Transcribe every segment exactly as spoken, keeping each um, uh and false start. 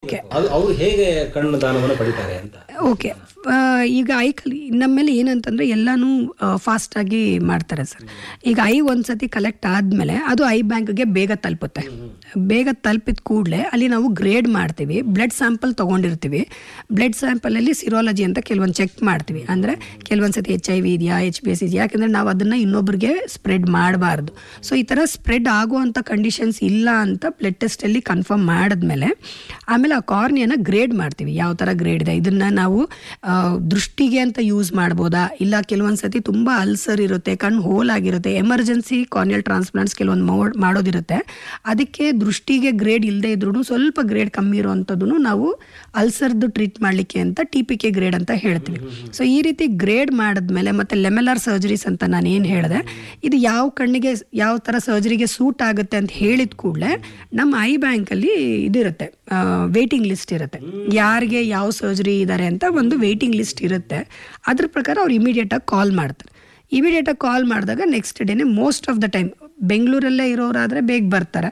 Okay, ಅವರು ಹೇಗೆ ಕಣ್ಣು ದಾನವನ್ನು ಪಡಿತಾರೆ ಅಂತ. ಓಕೆ, ಈಗ ಐ ಕಲ್ ನಮ್ಮೇಲೆ ಏನಂತಂದರೆ ಎಲ್ಲನೂ ಫಾಸ್ಟಾಗಿ ಮಾಡ್ತಾರೆ ಸರ್. ಈಗ ಐ ಒಂದ್ಸತಿ ಕಲೆಕ್ಟ್ ಆದಮೇಲೆ ಅದು ಐ ಬ್ಯಾಂಕ್ಗೆ ಬೇಗ ತಲುಪುತ್ತೆ. ಬೇಗ ತಲುಪಿದ ಕೂಡಲೇ ಅಲ್ಲಿ ನಾವು ಗ್ರೇಡ್ ಮಾಡ್ತೀವಿ. Blood sample ತೊಗೊಂಡಿರ್ತೀವಿ. ಬ್ಲಡ್ ಸ್ಯಾಂಪಲಲ್ಲಿ ಸಿರಾಲಜಿ ಅಂತ ಕೆಲವೊಂದು ಚೆಕ್ ಮಾಡ್ತೀವಿ. ಅಂದರೆ ಕೆಲವೊಂದು ಸತಿ ಎಚ್ ಐ ವಿ ಇದೆಯಾ, ಎಚ್ ಬಿ ಎಸ್ ಇದೆಯಾ, ಯಾಕೆಂದರೆ ನಾವು ಅದನ್ನು ಇನ್ನೊಬ್ರಿಗೆ ಸ್ಪ್ರೆಡ್ ಮಾಡಬಾರ್ದು. ಸೊ ಈ ಥರ ಸ್ಪ್ರೆಡ್ ಆಗುವಂಥ ಕಂಡೀಷನ್ಸ್ ಇಲ್ಲ ಅಂತ ಬ್ಲಡ್ ಟೆಸ್ಟಲ್ಲಿ ಕನ್ಫರ್ಮ್ ಮಾಡಿದ್ಮೇಲೆ ಆಮೇಲೆ ಆ ಕಾರ್ನಿಯನ್ನ ಗ್ರೇಡ್ ಮಾಡ್ತೀವಿ. ಯಾವ ಥರ ಗ್ರೇಡ್ ಇದೆ, ಇದನ್ನು ನಾವು ದೃಷ್ಟಿಗೆ ಅಂತ ಯೂಸ್ ಮಾಡ್ಬೋದಾ, ಇಲ್ಲ ಕೆಲವೊಂದು ಸತಿ ತುಂಬ ಅಲ್ಸರ್ ಇರುತ್ತೆ, ಕಣ್ಣು ಹೋಲ್ ಆಗಿರುತ್ತೆ, ಎಮರ್ಜೆನ್ಸಿ ಕಾರ್ನಿಯಲ್ ಟ್ರಾನ್ಸ್ಪ್ಲಾಂಟ್ಸ್ ಕೆಲವೊಂದು ಮಾಡೋದಿರುತ್ತೆ. ಅದಕ್ಕೆ ದೃಷ್ಟಿಗೆ ಗ್ರೇಡ್ ಇಲ್ಲದೆ ಇದ್ರೂ ಸ್ವಲ್ಪ ಗ್ರೇಡ್ ಕಮ್ಮಿ ಇರೋವಂಥದ್ದು ನಾವು ಅಲ್ಸರ್ದು ಟ್ರೀಟ್ ಮಾಡಲಿಕ್ಕೆ ಅಂತ ಟಿ ಪಿ ಕೆ ಗ್ರೇಡ್ ಅಂತ ಹೇಳ್ತೀವಿ. ಸೊ ಈ ರೀತಿ ಗ್ರೇಡ್ ಮಾಡಿದ್ಮೇಲೆ ಮತ್ತೆ ಲೆಮೆಲಾರ್ ಸರ್ಜರೀಸ್ ಅಂತ ನಾನು ಏನು ಹೇಳಿದೆ, ಇದು ಯಾವ ಕಣ್ಣಿಗೆ ಯಾವ ಥರ ಸರ್ಜರಿಗೆ ಸೂಟ್ ಆಗುತ್ತೆ ಅಂತ ಹೇಳಿದ ಕೂಡಲೇ ನಮ್ಮ ಐ ಬ್ಯಾಂಕಲ್ಲಿ ಇದಿರುತ್ತೆ, ವೇಟಿಂಗ್ ಲಿಸ್ಟ್ ಇರುತ್ತೆ. ಯಾರಿಗೆ ಯಾವ ಸರ್ಜರಿ ಇದ್ದಾರೆ ಅಂತ ಒಂದು ವೇಟಿಂಗ್ ಲಿಸ್ಟ್ ಇರುತ್ತೆ. ಅದ್ರ ಪ್ರಕಾರ ಅವ್ರು ಇಮಿಡಿಯೇಟಾಗಿ ಕಾಲ್ ಮಾಡ್ತಾರೆ. ಇಮಿಡಿಯೇಟಾಗಿ ಕಾಲ್ ಮಾಡಿದಾಗ next ಡೇನೆ most of the time ಬೆಂಗಳೂರಲ್ಲೇ ಇರೋರಾದರೆ ಬೇಗ ಬರ್ತಾರೆ,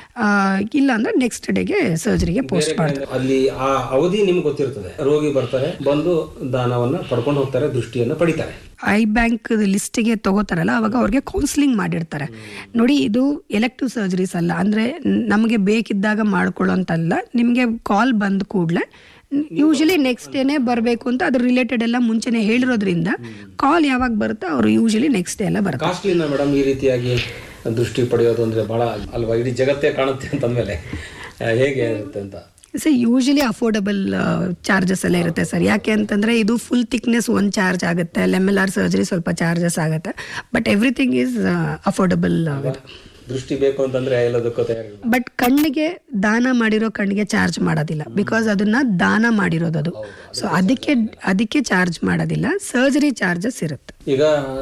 ಇಲ್ಲ ಅಂದ್ರೆ ನೆಕ್ಸ್ಟ್ ಡೇಗೆ ಸರ್ಜರಿಗೆ ಪೋಸ್ಟ್ ಮಾಡ್ತಾರೆ. ಅಲ್ಲಿ ಆ ಅವಧಿ ನಿಮ್ಗೆ ಗೊತ್ತಿರ್ತದೆ, ರೋಗಿ ಬರ್ತಾರೆ, ಬಂದು ದಾನವನ್ನು ಪಡ್ಕೊಂಡು ಹೋಗ್ತಾರೆ, ದೃಷ್ಟಿಯನ್ನು ಪಡಿತಾರೆ. ಐ ಬ್ಯಾಂಕ್ ಲಿಸ್ಟಿಗೆ ತಗೋತಾರಲ್ಲ ಅವಾಗ ಅವ್ರಿಗೆ ಕೌನ್ಸಿಲಿಂಗ್ ಮಾಡಿರ್ತಾರೆ. ನೋಡಿ, ಇದು ಎಲೆಕ್ಟಿವ್ ಸರ್ಜರೀಸ್ ಅಲ್ಲ, ಅಂದರೆ ನಮಗೆ ಬೇಕಿದ್ದಾಗ ಮಾಡ್ಕೊಳ್ಳೋಂತಲ್ಲ. ನಿಮಗೆ ಕಾಲ್ ಬಂದ ಕೂಡಲೇ ಯೂಶಲಿ ನೆಕ್ಸ್ಟ್ ಡೇನೇ ಬರಬೇಕು ಅಂತ ಅದ್ರ ರಿಲೇಟೆಡ್ ಎಲ್ಲ ಮುಂಚೆನೆ ಹೇಳಿರೋದ್ರಿಂದ ಕಾಲ್ ಯಾವಾಗ ಬರುತ್ತೋ ಅವರು ಯೂಶಲಿ ನೆಕ್ಸ್ಟ್ ಡೇ ಎಲ್ಲ ಬರ್ತಾರೆ. ಕಾಸ್ಟ್ಲಿನ ಮೇಡಮ್ ಈ ರೀತಿಯಾಗಿ ದೃಷ್ಟಿ ಪಡೆಯೋದು ಅಂದರೆ ಭಾಳ ಅಲ್ವಾ, ಇಡೀ ಜಗತ್ತೇ ಕಾಣುತ್ತೆ ಅಂತಂದಮೇಲೆ ಹೇಗೆ ಇರುತ್ತೆ ಅಂತ? ಸರ್ ಯೂಶಲಿ ಅಫೋರ್ಡಬಲ್ ಚಾರ್ಜಸ್ ಎಲ್ಲ ಇರುತ್ತೆ ಸರ್. ಯಾಕೆ ಅಂತಂದರೆ ಇದು ಫುಲ್ ಥಿಕ್ನೆಸ್ ಒಂದು ಚಾರ್ಜ್ ಆಗುತ್ತೆ, ಲೆಮೆಲಾರ್ ಸರ್ಜರಿ ಸ್ವಲ್ಪ ಚಾರ್ಜಸ್ ಆಗುತ್ತೆ, ಬಟ್ ಎವ್ರಿಥಿಂಗ್ ಈಸ್ ಅಫೋರ್ಡಬಲ್ ಆಗುತ್ತೆ. ದೃಷ್ಟಿ ಬೇಕು ಅಂತಂದ್ರೆ ಎಲ್ಲದಕ್ಕೂ ತಯಾರಿ. ಬಟ್ ಕಣ್ಣಿಗೆ ದಾನ ಮಾಡಿರೋ ಕಣ್ಣಿಗೆ ಚಾರ್ಜ್ ಮಾಡೋದಿಲ್ಲ, ಬಿಕಾಸ್ ಅದನ್ನ ದಾನ ಮಾಡಿರೋದು. ಸೊ ಅದಕ್ಕೆ ಅದಕ್ಕೆ ಚಾರ್ಜ್ ಮಾಡೋದಿಲ್ಲ, ಸರ್ಜರಿ ಚಾರ್ಜಸ್ ಇರುತ್ತೆ. ಈಗ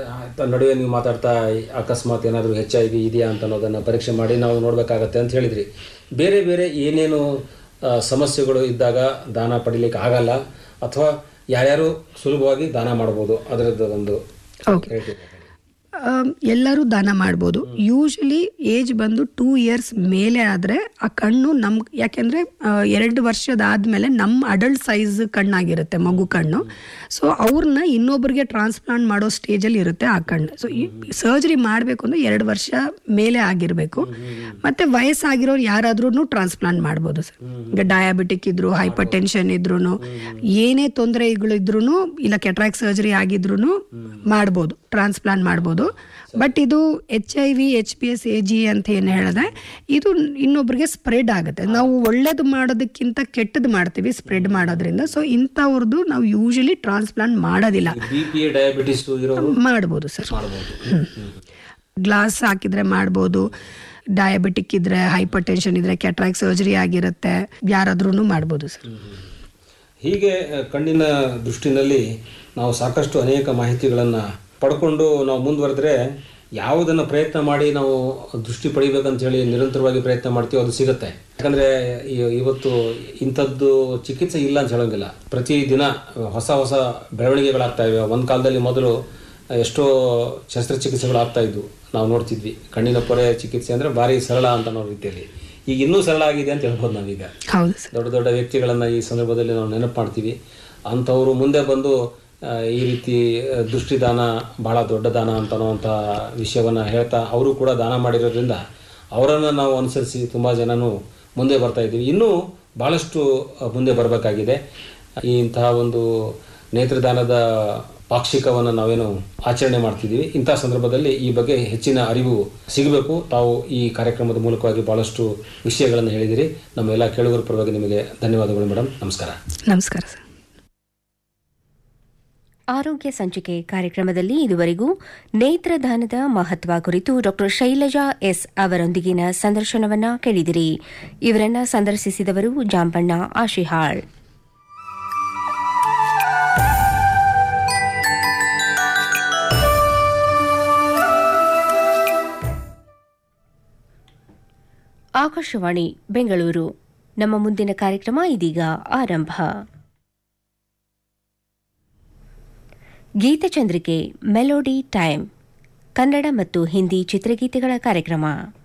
ನಡುವೆ ನೀವು ಮಾತಾಡ್ತಾ ಅಕಸ್ಮಾತ್ ಏನಾದರೂ ಹೆಚ್ ಐ ವಿ ಇದೆಯಾ ಅಂತ ಅನ್ನೋದನ್ನು ಪರೀಕ್ಷೆ ಮಾಡಿ ನಾವು ನೋಡಬೇಕಾಗತ್ತೆ ಅಂತ ಹೇಳಿದ್ರಿ. ಬೇರೆ ಬೇರೆ ಏನೇನು ಸಮಸ್ಯೆಗಳು ಇದ್ದಾಗ ದಾನ ಪಡಿಲಿಕ್ಕೆ ಆಗಲ್ಲ ಅಥವಾ ಯಾರ್ಯಾರು ಸುಲಭವಾಗಿ ದಾನ ಮಾಡ್ಬೋದು ಅದರದ್ದು ಒಂದು ಓಕೆ. ಎಲ್ಲರೂ ದಾನ ಮಾಡ್ಬೋದು. ಯೂಶಲಿ ಏಜ್ ಬಂದು ಟೂ ಇಯರ್ಸ್ ಮೇಲೆ ಆದರೆ ಆ ಕಣ್ಣು ನಮ್ಮ, ಯಾಕೆಂದರೆ ಎರಡು ವರ್ಷದಾದಮೇಲೆ ನಮ್ಮ ಅಡಲ್ಟ್ ಸೈಜ್ ಕಣ್ಣಾಗಿರುತ್ತೆ ಮಗು ಕಣ್ಣು. ಸೊ ಅವ್ರನ್ನ ಇನ್ನೊಬ್ರಿಗೆ ಟ್ರಾನ್ಸ್ಪ್ಲಾಂಟ್ ಮಾಡೋ ಸ್ಟೇಜಲ್ಲಿ ಇರುತ್ತೆ ಆ ಕಣ್ಣು. ಸೊ ಈ ಸರ್ಜರಿ ಮಾಡಬೇಕು ಅಂದರೆ ಎರಡು ವರ್ಷ ಮೇಲೆ ಆಗಿರಬೇಕು. ಮತ್ತು ವಯಸ್ಸಾಗಿರೋರು ಯಾರಾದ್ರೂ ಟ್ರಾನ್ಸ್ಪ್ಲಾಂಟ್ ಮಾಡ್ಬೋದು ಸರ್. ಈಗ ಡಯಾಬಿಟಿಕ್ ಇದ್ರು, ಹೈಪರ್ ಟೆನ್ಷನ್ ಇದ್ರೂ, ಏನೇ ತೊಂದರೆಗಳಿದ್ರೂ, ಇಲ್ಲ ಕೆಟ್ರಾಕ್ಟ್ ಸರ್ಜರಿ ಆಗಿದ್ರೂ ಮಾಡ್ಬೋದು, ಟ್ರಾನ್ಸ್ಪ್ಲಾಂಟ್ ಮಾಡ್ಬೋದು. ಬಟ್ ಇದು H I V H P S A G ಅಂತ ಏನು ಹೇಳಿದೆ, ಇದು ಇನ್ನೊಬ್ರಿಗೆ ಸ್ಪ್ರೆಡ್ ಆಗುತ್ತೆ. ನಾವು ಒಳ್ಳೇದು ಮಾಡೋದಕ್ಕಿಂತ ಕೆಟ್ಟದ್ದು ಮಾಡ್ತೀವಿ ಸ್ಪ್ರೆಡ್ ಮಾಡೋದ್ರಿಂದ. ಸೊ ಇಂಥವ್ರದ್ದು ನಾವು ಯೂಶಲಿ ಟ್ರಾನ್ಸ್ಪ್ಲಾಂಟ್ ಮಾಡೋದಿಲ್ಲ. ಮಾಡ್ಬೋದು ಸರ್, ಗ್ಲಾಸ್ ಹಾಕಿದ್ರೆ ಮಾಡ್ಬೋದು. ಡಯಾಬಿಟಿಕ್ ಇದ್ರೆ, ಹೈಪರ್ ಟೆನ್ಷನ್ ಇದ್ರೆ, ಕೆಟ್ರಾಕ್ಟ್ ಸರ್ಜರಿ ಆಗಿರುತ್ತೆ, ಯಾರಾದ್ರೂ ಮಾಡ್ಬೋದು ಸರ್. ಹೀಗೆ ಕಣ್ಣಿನ ದೃಷ್ಟಿನಲ್ಲಿ ನಾವು ಸಾಕಷ್ಟು ಅನೇಕ ಮಾಹಿತಿಗಳನ್ನು ಪಡ್ಕೊಂಡು ನಾವು ಮುಂದುವರೆದ್ರೆ ಯಾವುದನ್ನು ಪ್ರಯತ್ನ ಮಾಡಿ ನಾವು ದೃಷ್ಟಿ ಪಡಿಬೇಕಂತ ಹೇಳಿ ನಿರಂತರವಾಗಿ ಪ್ರಯತ್ನ ಮಾಡ್ತೀವಿ, ಅದು ಸಿಗುತ್ತೆ. ಯಾಕಂದರೆ ಇವತ್ತು ಇಂಥದ್ದು ಚಿಕಿತ್ಸೆ ಇಲ್ಲ ಅಂತ ಹೇಳೋಂಗಿಲ್ಲ. ಪ್ರತಿದಿನ ಹೊಸ ಹೊಸ ಬೆಳವಣಿಗೆಗಳಾಗ್ತಾ ಇವೆ. ಒಂದು ಕಾಲದಲ್ಲಿ ಮೊದಲು ಎಷ್ಟೋ ಶಸ್ತ್ರಚಿಕಿತ್ಸೆಗಳಾಗ್ತಾ ಇದ್ವು, ನಾವು ನೋಡ್ತಿದ್ವಿ. ಕಣ್ಣಿನ ಪೊರೆ ಚಿಕಿತ್ಸೆ ಅಂದರೆ ಭಾರಿ ಸರಳ ಅಂತ ಅನ್ನೋ ರೀತಿಯಲ್ಲಿ ಈಗ ಇನ್ನೂ ಸರಳ ಆಗಿದೆ ಅಂತ ಹೇಳ್ಬೋದು. ನಾವೀಗ ದೊಡ್ಡ ದೊಡ್ಡ ವ್ಯಕ್ತಿಗಳನ್ನು ಈ ಸಂದರ್ಭದಲ್ಲಿ ನಾವು ನೆನಪು ಮಾಡ್ತೀವಿ. ಅಂಥವರು ಮುಂದೆ ಬಂದು ಈ ರೀತಿ ದೃಷ್ಟಿದಾನ ಬಹಳ ದೊಡ್ಡ ದಾನ ಅಂತನ್ನುವಂಥ ವಿಷಯವನ್ನು ಹೇಳ್ತಾ ಅವರು ಕೂಡ ದಾನ ಮಾಡಿರೋದ್ರಿಂದ ಅವರನ್ನು ನಾವು ಅನುಸರಿಸಿ ತುಂಬ ಜನನು ಮುಂದೆ ಬರ್ತಾ ಇದ್ದೀವಿ. ಇನ್ನೂ ಭಾಳಷ್ಟು ಮುಂದೆ ಬರಬೇಕಾಗಿದೆ. ಈ ಇಂತಹ ಒಂದು ನೇತ್ರದಾನದ ಪಾಕ್ಷಿಕವನ್ನು ನಾವೇನು ಆಚರಣೆ ಮಾಡ್ತಿದ್ದೀವಿ, ಇಂಥ ಸಂದರ್ಭದಲ್ಲಿ ಈ ಬಗ್ಗೆ ಹೆಚ್ಚಿನ ಅರಿವು ಸಿಗಬೇಕು. ತಾವು ಈ ಕಾರ್ಯಕ್ರಮದ ಮೂಲಕವಾಗಿ ಭಾಳಷ್ಟು ವಿಷಯಗಳನ್ನು ಹೇಳಿದಿರಿ. ನಮ್ಮೆಲ್ಲ ಕೇಳುಗರ ಪರವಾಗಿ ನಿಮಗೆ ಧನ್ಯವಾದಗಳು ಮೇಡಮ್. ನಮಸ್ಕಾರ. ನಮಸ್ಕಾರ ಸರ್. ಆರೋಗ್ಯ ಸಂಚಿಕೆ ಕಾರ್ಯಕ್ರಮದಲ್ಲಿ ಇದುವರೆಗೂ ನೇತ್ರದಾನದ ಮಹತ್ವ ಕುರಿತು ಡಾಕ್ಟರ್ ಶೈಲಜಾ ಎಸ್ ಅವರೊಂದಿಗಿನ ಸಂದರ್ಶನವನ್ನ ಕೇಳಿದಿರಿ. ಇವರನ್ನ ಸಂದರ್ಶಿಸಿದವರು ಜಾಂಬಣ್ಣ ಆಶಿಹಾಳ್. ಆಕಾಶವಾಣಿ ಬೆಂಗಳೂರು. ನಮ್ಮ ಮುಂದಿನ ಕಾರ್ಯಕ್ರಮ ಇದೀಗ ಆರಂಭ. ಗೀತಚಂದ್ರಿಕೆ ಮೆಲೋಡಿ ಟೈಮ್, ಕನ್ನಡ ಮತ್ತು ಹಿಂದಿ ಚಿತ್ರಗೀತೆಗಳ ಕಾರ್ಯಕ್ರಮ.